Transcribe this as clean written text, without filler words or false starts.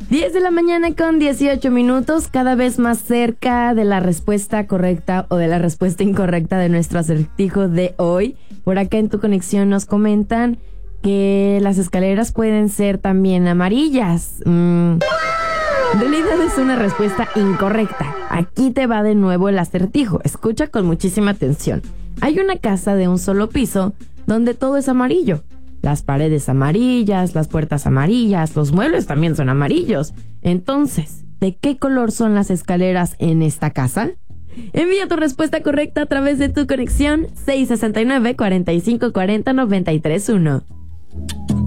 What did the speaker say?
10 de la mañana con 18 minutos, cada vez más cerca de la respuesta correcta o de la respuesta incorrecta de nuestro acertijo de hoy. Por acá en Tu Conexión nos comentan que las escaleras pueden ser también amarillas. En realidad es una respuesta incorrecta. Aquí te va de nuevo el acertijo. Escucha con muchísima atención. Hay una casa de un solo piso donde todo es amarillo. Las paredes amarillas, las puertas amarillas, los muebles también son amarillos. Entonces, ¿de qué color son las escaleras en esta casa? Envía tu respuesta correcta a través de Tu Conexión 669-4540-931.